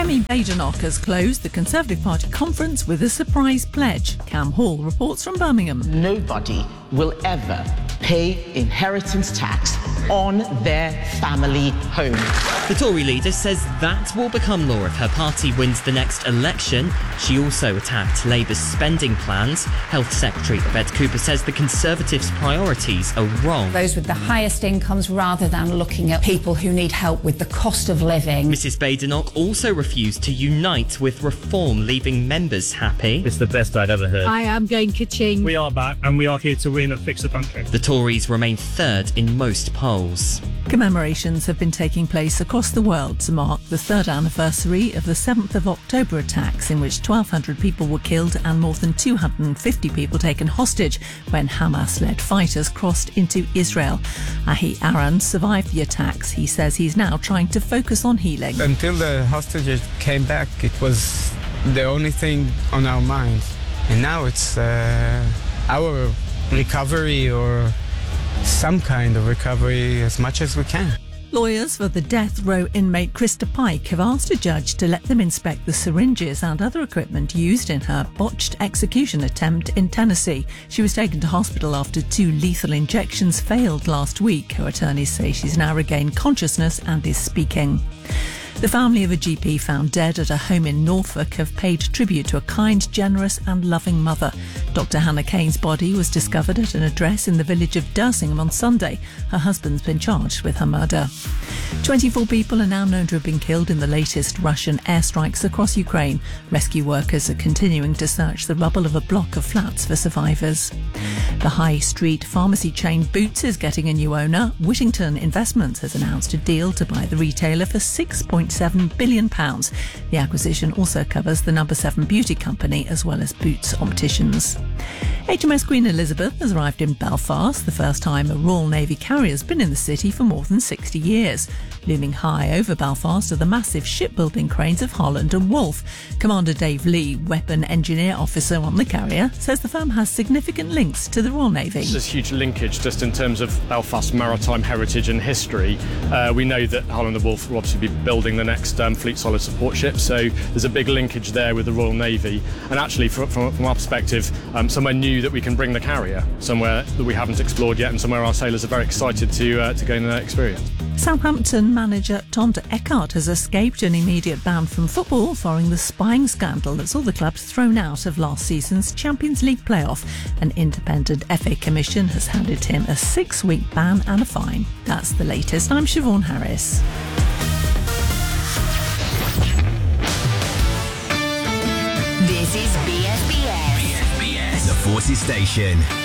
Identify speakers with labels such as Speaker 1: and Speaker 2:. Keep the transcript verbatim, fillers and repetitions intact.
Speaker 1: Kemi Badenoch has closed the Conservative Party conference with a surprise pledge. Cam Hall reports from Birmingham.
Speaker 2: Nobody will ever pay inheritance tax on their family home.
Speaker 3: The Tory leader says that will become law if her party wins the next election. She also attacked Labour's spending plans. Health Secretary Yvette Cooper says the Conservatives' priorities are wrong.
Speaker 4: Those with the highest incomes rather than looking at people who need help with the cost of living.
Speaker 3: Missus Badenoch also refused to unite with Reform, leaving members happy.
Speaker 5: It's the best I'd ever heard.
Speaker 6: I am going ka-ching.
Speaker 5: We are back and we are here to win and fix the country.
Speaker 3: The Tories remain third in most polls.
Speaker 1: Commemorations have been taking place across the world to mark the third anniversary of the seventh of October attacks, in which twelve hundred people were killed and more than two hundred fifty people taken hostage when Hamas-led fighters crossed into Israel. Ahi Aran survived the attacks. He says he's now trying to focus on healing.
Speaker 7: Until the hostages came back, it was the only thing on our minds. And now it's uh, our recovery, or some kind of recovery, as much as we can.
Speaker 1: Lawyers for the death row inmate Krista Pike have asked a judge to let them inspect the syringes and other equipment used in her botched execution attempt in Tennessee. She was taken to hospital after two lethal injections failed last week. Her attorneys say she's now regained consciousness and is speaking. The family of a G P found dead at a home in Norfolk have paid tribute to a kind, generous and loving mother. Doctor Hannah Kane's body was discovered at an address in the village of Dersingham on Sunday. Her husband's been charged with her murder. twenty-four people are now known to have been killed in the latest Russian airstrikes across Ukraine. Rescue workers are continuing to search the rubble of a block of flats for survivors. The high street pharmacy chain Boots is getting a new owner. Whittington Investments has announced a deal to buy the retailer for six point seven billion pounds. The acquisition also covers the number seven beauty company as well as Boots Opticians. H M S Queen Elizabeth has arrived in Belfast, the first time a Royal Navy carrier has been in the city for more than sixty years. Looming high over Belfast are the massive shipbuilding cranes of Holland and Wolff. Commander Dave Lee, weapon engineer officer on the carrier, says the firm has significant links to the Royal Navy.
Speaker 8: There's huge linkage just in terms of Belfast's maritime heritage and history. Uh, we know that Holland and Wolff will obviously be building the next um, Fleet Solid support ship, so there's a big linkage there with the Royal Navy. And actually, from, from, from our perspective, um, somewhere new that we can bring the carrier, somewhere that we haven't explored yet, and somewhere our sailors are very excited to uh, to gain that experience.
Speaker 1: Southampton manager Tom de Eckhart has escaped an immediate ban from football following the spying scandal that saw the club thrown out of last season's Champions League playoff. An independent F A commission has handed him a six-week ban and a fine. That's the latest. I'm Siobhan Harris.
Speaker 9: This is B S B S.
Speaker 10: B S B S, the Forces Station.